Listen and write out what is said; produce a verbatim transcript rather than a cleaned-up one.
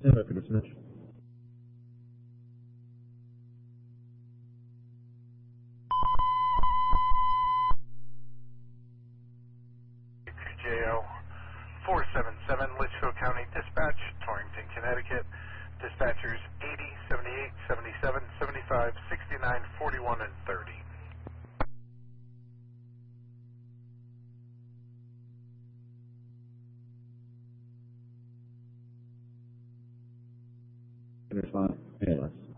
And record of snitch. J L four seven seven, Litchfield County Dispatch, Torrington, Connecticut. Dispatchers eighty, seventy-eight, seventy-seven, seventy-five, sixty-nine, forty-one, and thirty. Can respond. A L S.